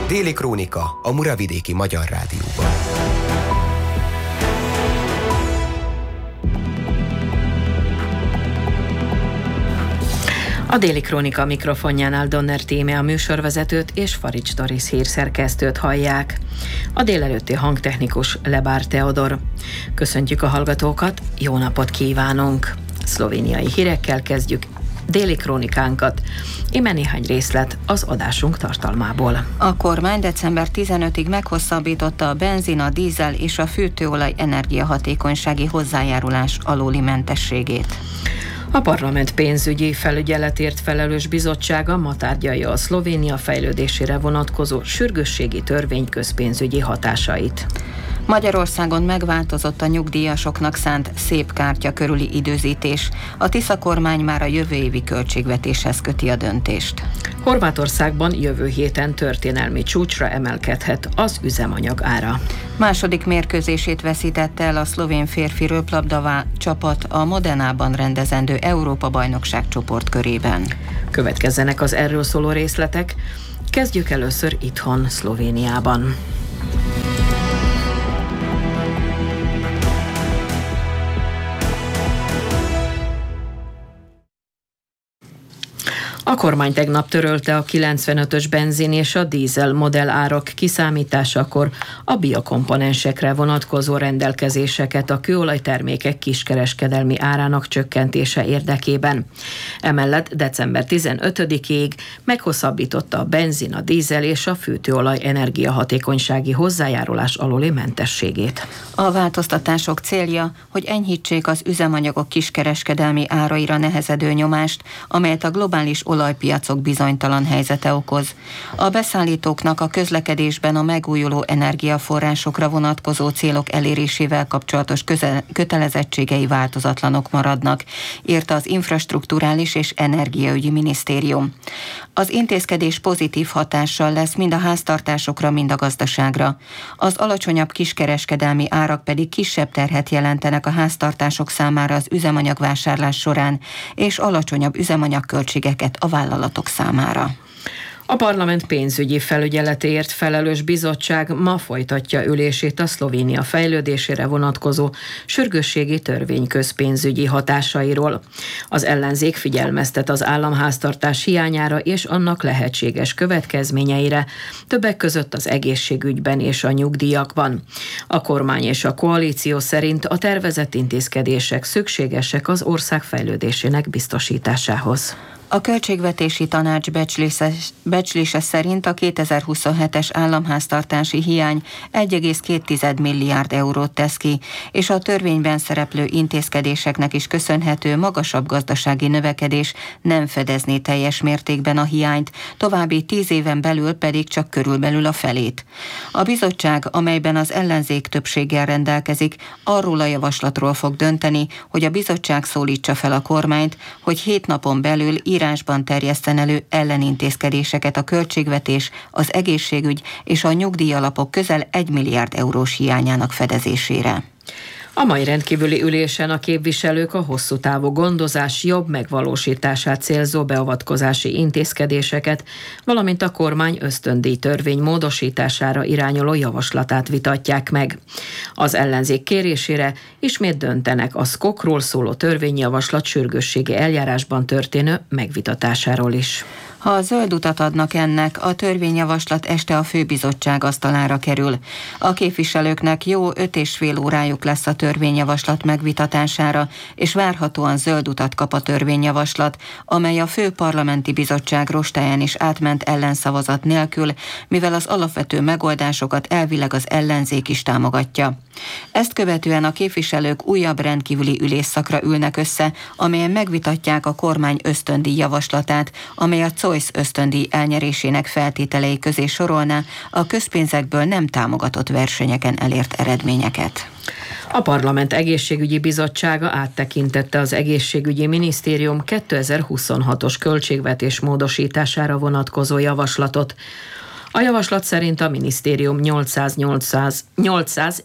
Déli Krónika a Muravidéki Magyar Rádióban. A Déli Krónika mikrofonjánál Donner Tíme a műsorvezetőt és Farics Doris hírszerkesztőt hallják. A délelőtti hangtechnikus Lebár Teodor. Köszöntjük a hallgatókat, jó napot kívánunk! Szlovéniai hírekkel kezdjük déli krónikánkat. Íme néhány részlet az adásunk tartalmából. A kormány december 15-ig meghosszabbította a benzin, a dízel és a fűtőolaj energiahatékonysági hozzájárulás alóli mentességét. A parlament pénzügyi felügyeletért felelős bizottsága ma tárgyalja a Szlovénia fejlődésére vonatkozó sürgősségi törvény közpénzügyi hatásait. Magyarországon megváltozott a nyugdíjasoknak szánt szép kártya körüli időzítés. A Tisza kormány már a jövő évi költségvetéshez köti a döntést. Horvátországban jövő héten történelmi csúcsra emelkedhet az üzemanyag ára. Második mérkőzését veszítette el a szlovén férfi röplabda csapat a Modenában rendezendő Európa-bajnokság csoportkörében. Következzenek az erről szóló részletek. Kezdjük először itthon, Szlovéniában. A kormány tegnap törölte a 95-ös benzin és a dízel modell árak kiszámításakor a biokomponensekre vonatkozó rendelkezéseket a kőolajtermékek kiskereskedelmi árának csökkentése érdekében. Emellett december 15-ig meghosszabbította a benzin, a dízel és a fűtőolaj energiahatékonysági hozzájárulás alóli mentességét. A változtatások célja, hogy enyhítsék az üzemanyagok kiskereskedelmi áraira nehezedő nyomást, amelyet a globális olajpiacok bizonytalan helyzete okoz. A beszállítóknak a közlekedésben a megújuló energiaforrásokra vonatkozó célok elérésével kapcsolatos kötelezettségei változatlanok maradnak, írta az Infrastrukturális és Energiaügyi Minisztérium. Az intézkedés pozitív hatással lesz mind a háztartásokra, mind a gazdaságra. Az alacsonyabb kiskereskedelmi árak pedig kisebb terhet jelentenek a háztartások számára az üzemanyagvásárlás során, és alacsonyabb üzemanyagköltségeket a vállalatok számára. A parlament pénzügyi felügyeletéért felelős bizottság ma folytatja ülését a Szlovénia fejlődésére vonatkozó sürgősségi törvény közpénzügyi hatásairól. Az ellenzék figyelmeztet az államháztartás hiányára és annak lehetséges következményeire, többek között az egészségügyben és a nyugdíjakban. A kormány és a koalíció szerint a tervezett intézkedések szükségesek az ország fejlődésének biztosításához. A Költségvetési Tanács becslése szerint a 2027-es államháztartási hiány 1,2 milliárd eurót tesz ki, és a törvényben szereplő intézkedéseknek is köszönhető magasabb gazdasági növekedés nem fedezné teljes mértékben a hiányt, további 10 éven belül pedig csak körülbelül a felét. A bizottság, amelyben az ellenzék többséggel rendelkezik, arról a javaslatról fog dönteni, hogy a bizottság szólítsa fel a kormányt, hogy 7 napon belül írásban terjeszten elő ellenintézkedéseket a költségvetés, az egészségügy és a nyugdíjalapok közel 1 milliárd eurós hiányának fedezésére. A mai rendkívüli ülésen a képviselők a hosszú távú gondozás jobb megvalósítását célzó beavatkozási intézkedéseket, valamint a kormány ösztöndíj törvény módosítására irányuló javaslatát vitatják meg. Az ellenzék kérésére ismét döntenek a SZKOK-ról szóló törvényjavaslat sürgősségi eljárásban történő megvitatásáról is. Ha a zöld utat adnak ennek, a törvényjavaslat este a főbizottság asztalára kerül. A képviselőknek jó 5,5 órájuk lesz a törvényjavaslat megvitatására, és várhatóan zöld utat kap a törvényjavaslat, amely a fő parlamenti bizottság rostáján is átment ellenszavazat nélkül, mivel az alapvető megoldásokat elvileg az ellenzék is támogatja. Ezt követően a képviselők újabb rendkívüli ülésszakra ülnek össze, amelyen megvitatják a kormány ösztöndíj javaslatát, amely a COIS ösztöndíj elnyerésének feltételei közé sorolná a közpénzekből nem támogatott versenyeken elért eredményeket. A Parlament Egészségügyi Bizottsága áttekintette az Egészségügyi Minisztérium 2026-os költségvetés módosítására vonatkozó javaslatot. A javaslat szerint a minisztérium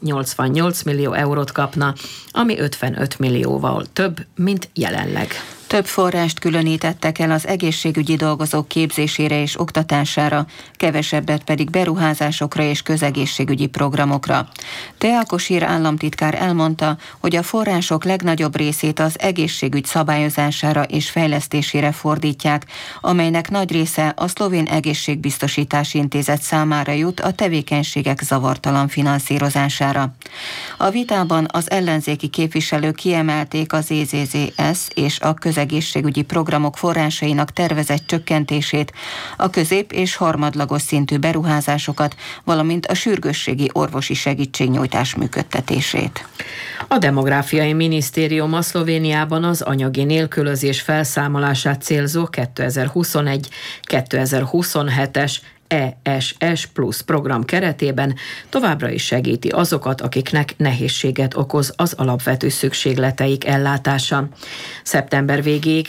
888 millió eurót kapna, ami 55 millióval több, mint jelenleg. Több forrást különítettek el az egészségügyi dolgozók képzésére és oktatására, kevesebbet pedig beruházásokra és közegészségügyi programokra. Teákos Ír államtitkár elmondta, hogy a források legnagyobb részét az egészségügy szabályozására és fejlesztésére fordítják, amelynek nagy része a Szlovén Egészségbiztosítási Intézet számára jut a tevékenységek zavartalan finanszírozására. A vitában az ellenzéki képviselők kiemelték az EZZS és a közegészségügyi programok forrásainak tervezett csökkentését, a közép- és harmadlagos szintű beruházásokat, valamint a sürgősségi orvosi segítségnyújtás működtetését. A Demográfiai Minisztérium a Szlovéniában az anyagi nélkülözés felszámolását célzó 2021-2027-es ESS Plus program keretében továbbra is segíti azokat, akiknek nehézséget okoz az alapvető szükségleteik ellátása. Szeptember végéig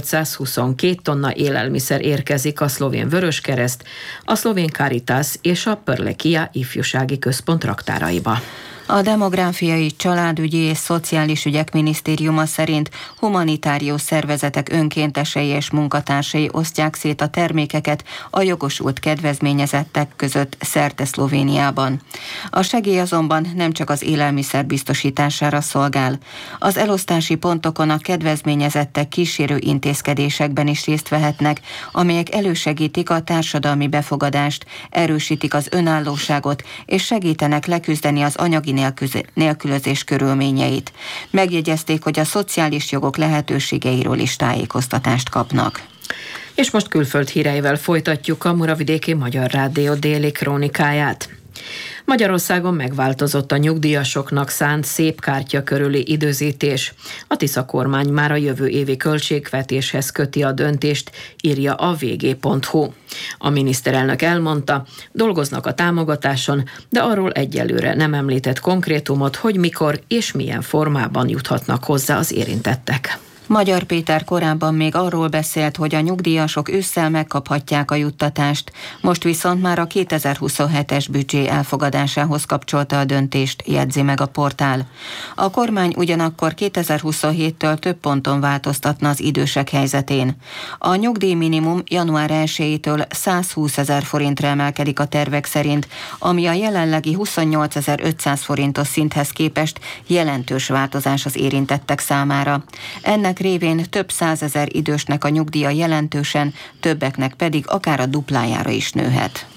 1522 tonna élelmiszer érkezik a Szlovén Vöröskereszt, a Szlovén Caritas és a Prlekija ifjúsági központ raktáraiba. A Demográfiai, Családügyi és Szociális Ügyek Minisztériuma szerint humanitárius szervezetek önkéntesei és munkatársai osztják szét a termékeket a jogosult kedvezményezettek között szerte Szlovéniában. A segély azonban nem csak az élelmiszer biztosítására szolgál. Az elosztási pontokon a kedvezményezettek kísérő intézkedésekben is részt vehetnek, amelyek elősegítik a társadalmi befogadást, erősítik az önállóságot és segítenek leküzdeni az anyagi nélkülözés körülményeit. Megjegyezték, hogy a szociális jogok lehetőségeiről is tájékoztatást kapnak. És most külföld híreivel folytatjuk a Muravidéki Magyar Rádió déli krónikáját. Magyarországon megváltozott a nyugdíjasoknak szánt szép kártya körüli időzítés. A Tisza kormány már a jövő évi költségvetéshez köti a döntést, írja a vg.hu. A miniszterelnök elmondta, dolgoznak a támogatáson, de arról egyelőre nem említett konkrétumot, hogy mikor és milyen formában juthatnak hozzá az érintettek. Magyar Péter korábban még arról beszélt, hogy a nyugdíjasok ősszel megkaphatják a juttatást, most viszont már a 2027-es büdzsé elfogadásához kapcsolta a döntést, jegyzi meg a portál. A kormány ugyanakkor 2027-től több ponton változtatna az idősek helyzetén. A nyugdíjminimum január 1-től 120 000 forintra emelkedik a tervek szerint, ami a jelenlegi 28.500 forintos szinthez képest jelentős változás az érintettek számára. Ennek révén több 100 000 idősnek a nyugdíja jelentősen, többeknek pedig akár a duplájára is nőhet.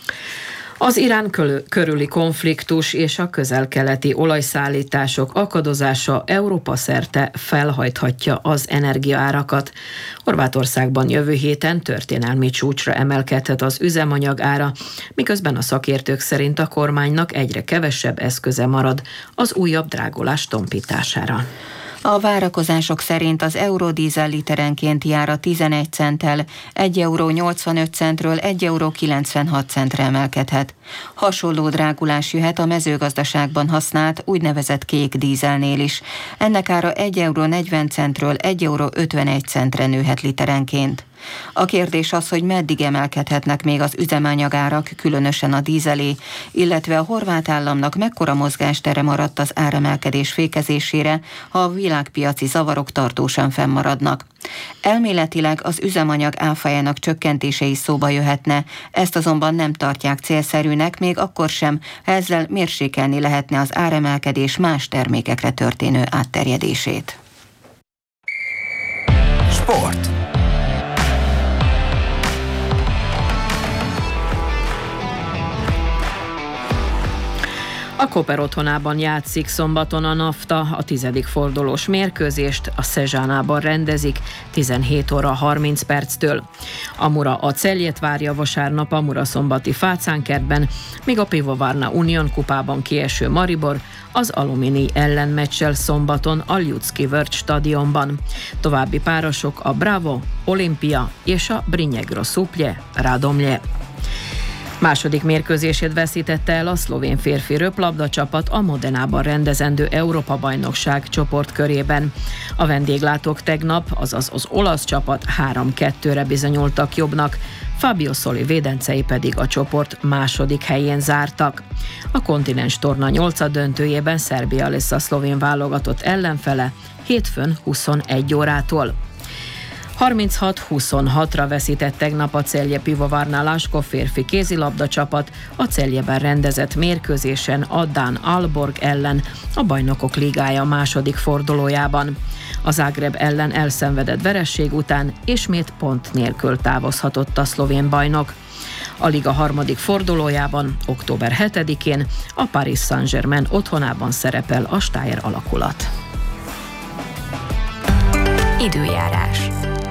Az Irán körüli konfliktus és a közel-keleti olajszállítások akadozása Európa szerte felhajthatja az energiaárakat. Horvátországban jövő héten történelmi csúcsra emelkedhet az üzemanyag ára, miközben a szakértők szerint a kormánynak egyre kevesebb eszköze marad az újabb drágulás tompítására. A várakozások szerint az eurodízel literenkénti ára 11 centtel, 1,85 euró 1,96 eurre emelkedhet. Hasonló drágulás jöhet a mezőgazdaságban használt úgynevezett kék dízelnél is. Ennek ára 1,40 euró 1,51 eurre nőhet literenként. A kérdés az, hogy meddig emelkedhetnek még az üzemanyagárak, különösen a dízelé, illetve a horvát államnak mekkora mozgástere maradt az áremelkedés fékezésére, ha a világpiaci zavarok tartósan fennmaradnak. Elméletileg az üzemanyag áfájának csökkentése is szóba jöhetne, ezt azonban nem tartják célszerűnek, még akkor sem, ha ezzel mérsékelni lehetne az áremelkedés más termékekre történő átterjedését. Sport. A Koper otthonában játszik szombaton a NAFTA, a 10. fordulós mérkőzést a Szezsánában rendezik 17 óra 30 perctől. A Mura a Celjet várja vasárnap a Muraszombati Fácánkertben, míg a Pivovarna Union kupában kieső Maribor az Alumini ellenmeccsel szombaton a Ljudski Vrt stadionban. További párosok a Bravo, Olimpia és a Brinjegro Suplje, Radomlje. Második mérkőzését veszítette el a szlovén férfi röplabda csapat a Modenában rendezendő Európa-bajnokság csoportkörében. A vendéglátók tegnap, azaz az olasz csapat 3-2-re bizonyultak jobbnak, Fabio Soli védencei pedig a csoport második helyén zártak. A kontinens torna 8. döntőjében Szerbia lesz a szlovén válogatott ellenfele hétfőn 21 órától. 36-26-ra veszített tegnap a Celje Pivovarna Laskov férfi kézilabda csapat a Celjeben rendezett mérkőzésen a Dán Aalborg ellen a Bajnokok Ligája második fordulójában. A Zágráb ellen elszenvedett veresség után ismét pont nélkül távozhatott a szlovén bajnok. A liga harmadik fordulójában október 7-én a Paris Saint-Germain otthonában szerepel a Steyr alakulat. Időjárás.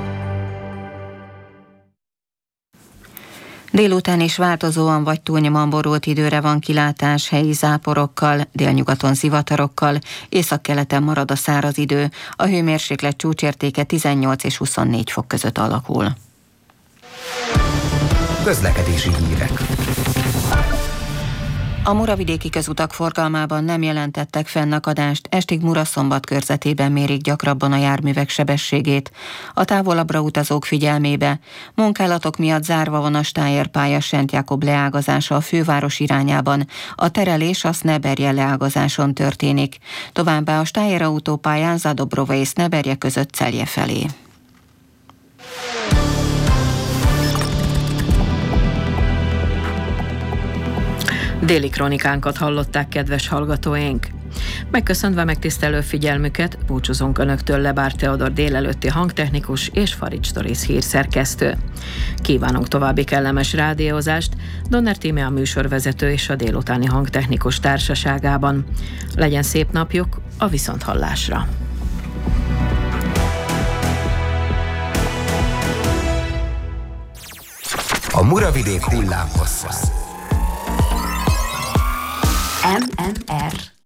Délután is változóan vagy túlnyomóan borult időre van kilátás, helyi záporokkal, délnyugaton zivatarokkal, északkeleten marad a száraz idő, a hőmérséklet csúcsértéke 18 és 24 fok között alakul. Közlekedési hírek. A muravidéki közutak forgalmában nem jelentettek fennakadást, estig Muraszombat körzetében mérik gyakrabban a járművek sebességét. A távolabbra utazók figyelmébe: munkálatok miatt zárva van a Steyr pálya Szent Jákob leágazása a főváros irányában. A terelés a Sneberje leágazáson történik. Továbbá a Steyr autópályán Zadobrova és Sneberje között Celje felé. Déli kronikánkat hallották, kedves hallgatóink! Megköszönve megtisztelő figyelmüket, búcsúzunk Önöktől Lebár Teodor délelőtti hangtechnikus és Farics Doris hírszerkesztő. Kívánunk további kellemes rádiózást Donner Tíme a műsorvezető és a délutáni hangtechnikus társaságában. Legyen szép napjuk, a viszonthallásra! A Muravidék hullámhossza. MMR